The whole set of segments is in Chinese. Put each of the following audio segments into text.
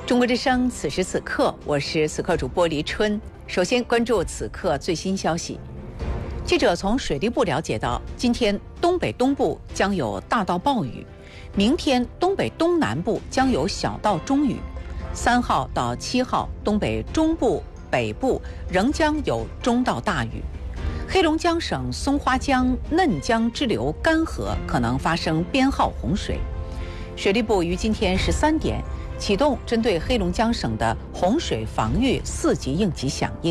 中国之声，此时此刻，我是此刻主播黎春。首先关注此刻最新消息。记者从水利部了解到，今天东北东部将有大到暴雨，明天东北东南部将有小到中雨，3号到7号东北中部、北部仍将有中到大雨。黑龙江省松花江、嫩江支流干涸可能发生编号洪水。水利部于今天13点启动针对黑龙江省的洪水防御4级应急响应。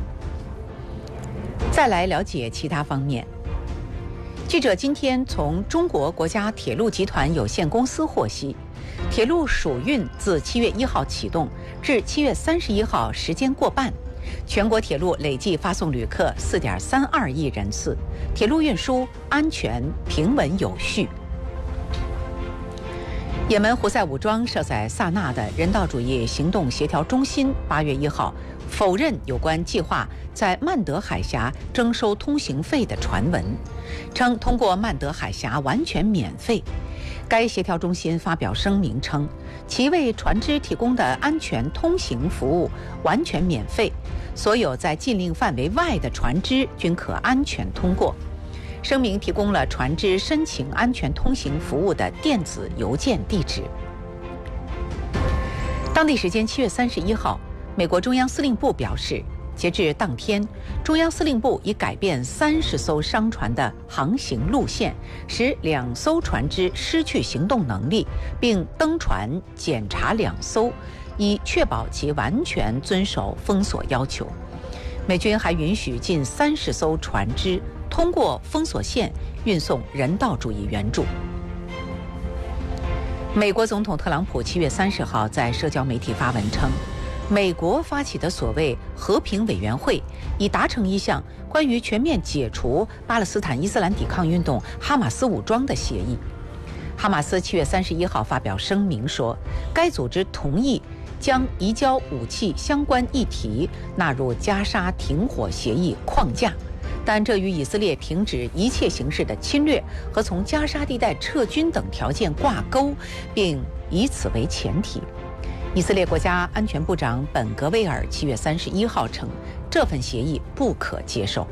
再来了解其他方面。记者今天从中国国家铁路集团有限公司获悉，铁路暑运自7月1号启动至7月31号时间过半，全国铁路累计发送旅客4.32亿人次，铁路运输安全平稳有序。也门胡塞武装设在萨那的人道主义行动协调中心8月1号否认有关计划在曼德海峡征收通行费的传闻，称通过曼德海峡完全免费。该协调中心发表声明称，其为船只提供的安全通行服务完全免费，所有在禁令范围外的船只均可安全通过。声明提供了船只申请安全通行服务的电子邮件地址。当地时间7月31号，美国中央司令部表示，截至当天，中央司令部已改变30艘商船的航行路线，使2艘船只失去行动能力，并登船检查2艘，以确保其完全遵守封锁要求。美军还允许近30艘船只通过封锁线运送人道主义援助。美国总统特朗普7月30号在社交媒体发文称，美国发起的所谓和平委员会已达成一项关于全面解除巴勒斯坦伊斯兰抵抗运动哈马斯武装的协议。哈马斯7月31号发表声明说，该组织同意将移交武器相关议题纳入加沙停火协议框架，但这与以色列停止一切形式的侵略和从加沙地带撤军等条件挂钩，并以此为前提。以色列国家安全部长本格维尔7月31号称，这份协议不可接受。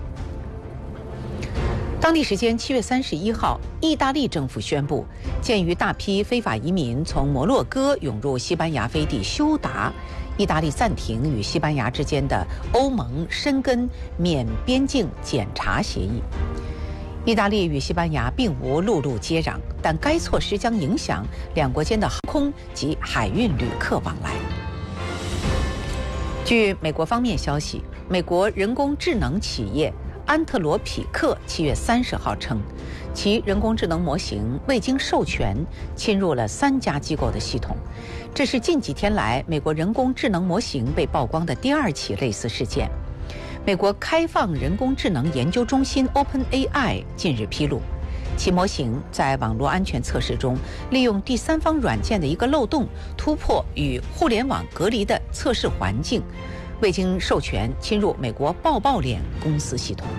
当地时间7月31号，意大利政府宣布，鉴于大批非法移民从摩洛哥涌入西班牙飞地休达，意大利暂停与西班牙之间的欧盟申根免边境检查协议。意大利与西班牙并无陆路接壤，但该措施将影响两国间的航空及海运旅客往来。据美国方面消息，美国人工智能企业安特罗匹克7月30号称，其人工智能模型未经授权侵入了3家机构的系统。这是近几天来美国人工智能模型被曝光的第2起类似事件。美国开放人工智能研究中心 OpenAI 近日披露，其模型在网络安全测试中利用第三方软件的一个漏洞，突破与互联网隔离的测试环境，未经授权侵入美国抱抱脸公司系统。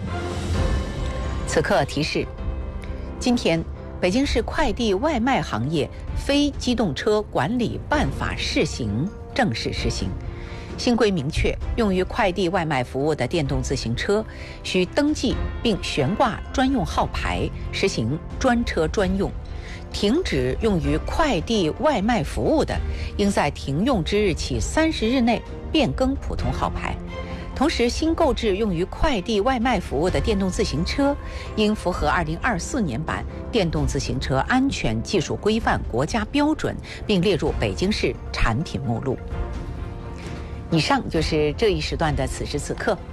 此刻提示，今天北京市快递外卖行业非机动车管理办法试行正式实行。新规明确，用于快递外卖服务的电动自行车需登记并悬挂专用号牌，实行专车专用。停止用于快递外卖服务的，应在停用之日起30日内变更普通号牌。同时，新购置用于快递外卖服务的电动自行车，应符合2024年版电动自行车安全技术规范国家标准，并列入北京市产品目录。以上就是这一时段的此时此刻，